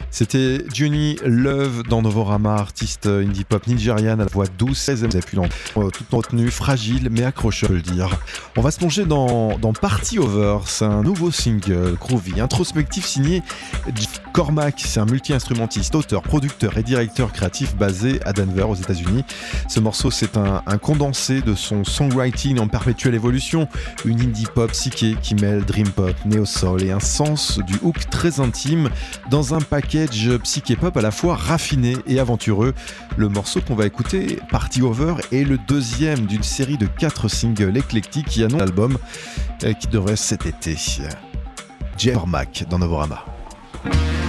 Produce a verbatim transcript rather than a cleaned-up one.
C'était Johnny Love dans Novorama, artiste indie pop nigériane à la voix douce, seizième et plus lente, toute retenue, fragile mais accrocheur, je veux le dire. On va se plonger dans, dans Party Over, c'est un nouveau single groovy, introspectif signé Jeff Cormack. C'est un multi-instrumentiste, auteur, producteur et directeur créatif basé à Denver aux États-Unis. Ce morceau, c'est un, un condensé de son songwriting en perpétuelle évolution, une indie pop psyché qui mêle dream pop, néo-soul et un sens du hook très intime dans un package psyché pop à la fois raffiné et aventureux. Le morceau qu'on va écouter, Party Over, est le deuxième d'une série de quatre singles éclectiques qui annoncent l'album qui devrait cet été. Jeff Cormack dans Novorama.